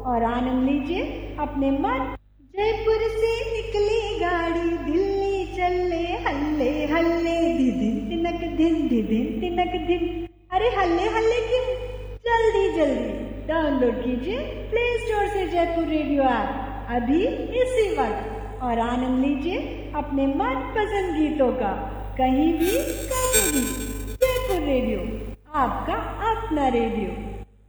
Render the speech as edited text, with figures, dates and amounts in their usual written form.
और आनंद लीजिए अपने मन। जयपुर से निकली गाड़ी, दिल्ली चले हल्ले हल्ले, धिदिन तिनक धिन धिदिन तिनक धिन। अरे हल्ले हल्ले क्यों, जल्दी जल्दी डाउनलोड कीजिए प्ले स्टोर से जयपुर रेडियो ऐप अभी इसी वक्त और आनंद लीजिए अपने मनपसंद गीतों का, कहीं भी कभी भी। जयपुर रेडियो, आपका अपना रेडियो।